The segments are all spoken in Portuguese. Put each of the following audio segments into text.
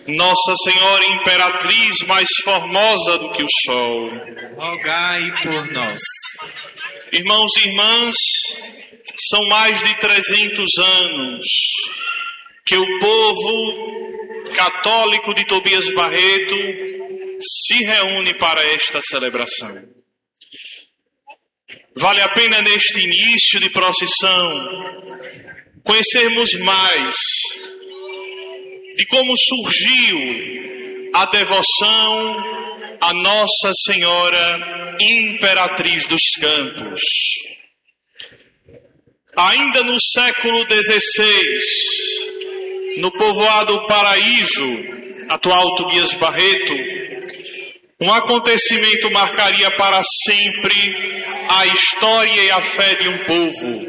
Nossa Senhora Imperatriz, mais formosa do que o sol, rogai por nós. Irmãos e irmãs, são mais de 300 anos que o povo católico de Tobias Barreto se reúne para esta celebração. Vale a pena neste início de procissão conhecermos mais de como surgiu a devoção a Nossa Senhora Imperatriz dos Campos. Ainda no século XVI, no povoado Paraíso, atual Tobias Barreto, um acontecimento marcaria para sempre a história e a fé de um povo.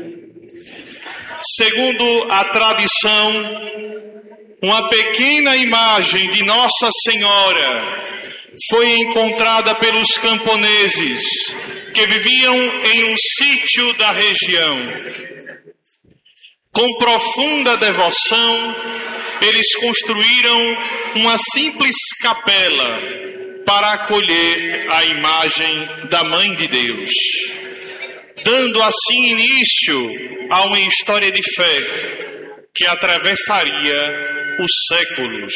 Segundo a tradição, uma pequena imagem de Nossa Senhora foi encontrada pelos camponeses que viviam em um sítio da região. Com profunda devoção, eles construíram uma simples capela para acolher a imagem da Mãe de Deus, dando assim início a uma história de fé que atravessaria os séculos.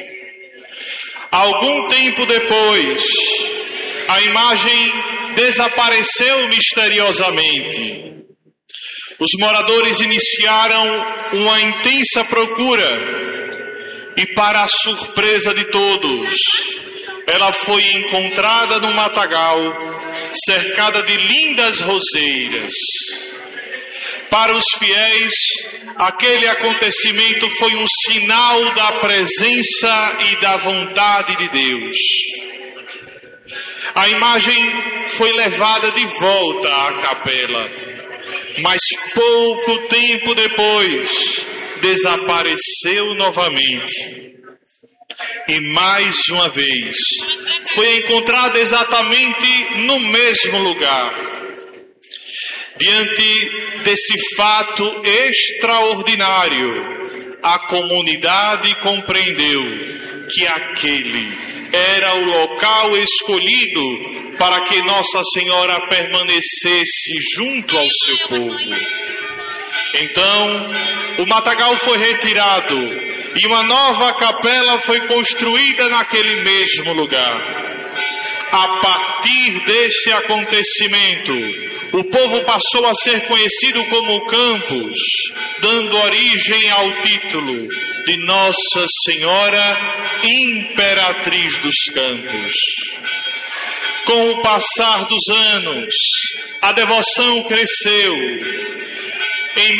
Algum tempo depois, a imagem desapareceu misteriosamente. Os moradores iniciaram uma intensa procura e, para a surpresa de todos, ela foi encontrada no matagal, cercada de lindas roseiras. Para os fiéis, aquele acontecimento foi um sinal da presença e da vontade de Deus. A imagem foi levada de volta à capela, mas pouco tempo depois desapareceu novamente. E mais uma vez foi encontrada exatamente no mesmo lugar. Diante desse fato extraordinário, a comunidade compreendeu que aquele era o local escolhido para que Nossa Senhora permanecesse junto ao seu povo. Então, o matagal foi retirado e uma nova capela foi construída naquele mesmo lugar. A partir desse acontecimento, o povo passou a ser conhecido como Campos, dando origem ao título de Nossa Senhora Imperatriz dos Campos. Com o passar dos anos, a devoção cresceu. Em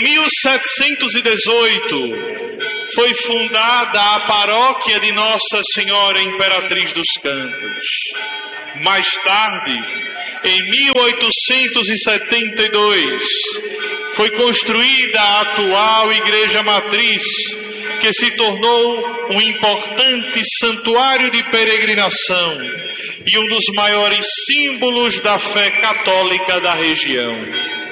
1718, foi fundada a paróquia de Nossa Senhora Imperatriz dos Campos. Mais tarde, em 1872, foi construída a atual Igreja Matriz, que se tornou um importante santuário de peregrinação e um dos maiores símbolos da fé católica da região.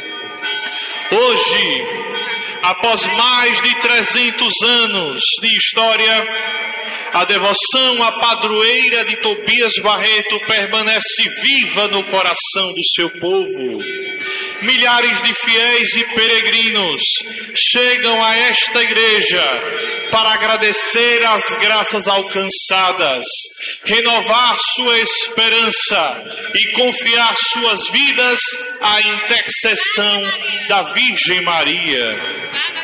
Hoje, após mais de 300 anos de história, a devoção à padroeira de Tobias Barreto permanece viva no coração do seu povo. Milhares de fiéis e peregrinos chegam a esta igreja para agradecer as graças alcançadas, renovar sua esperança e confiar suas vidas à intercessão da Virgem Maria.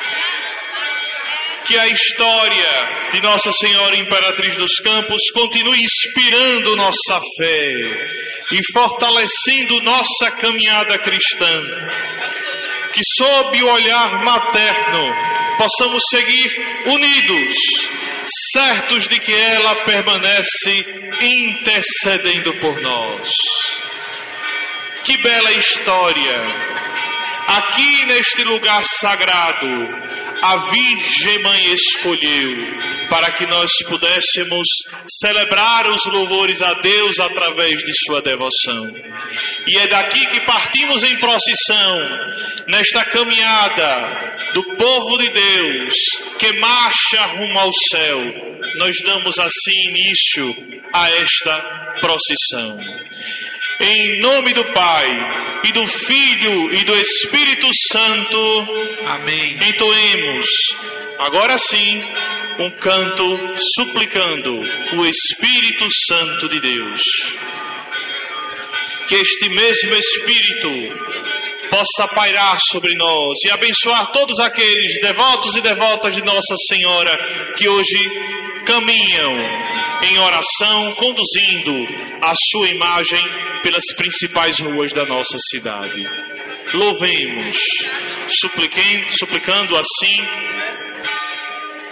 Que a história de Nossa Senhora Imperatriz dos Campos continue inspirando nossa fé e fortalecendo nossa caminhada cristã. Que sob o olhar materno possamos seguir unidos, certos de que ela permanece intercedendo por nós. Que bela história! Aqui neste lugar sagrado, a Virgem Mãe escolheu para que nós pudéssemos celebrar os louvores a Deus através de sua devoção. E é daqui que partimos em procissão, nesta caminhada do povo de Deus que marcha rumo ao céu, nós damos assim início a esta procissão. Em nome do Pai, e do Filho, e do Espírito Santo. Amém. Entoemos, agora sim, um canto suplicando o Espírito Santo de Deus. Que este mesmo Espírito possa pairar sobre nós e abençoar todos aqueles devotos e devotas de Nossa Senhora que hoje caminham em oração, conduzindo a sua imagem pelas principais ruas da nossa cidade. Louvemos, suplicando assim